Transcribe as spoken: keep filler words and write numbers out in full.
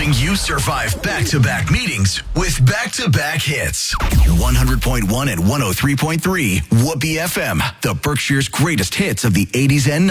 helping you survive back-to-back meetings with back-to-back hits. one hundred point one and one oh three point three Whoopee F M, the Berkshire's greatest hits of the eighties and nineties.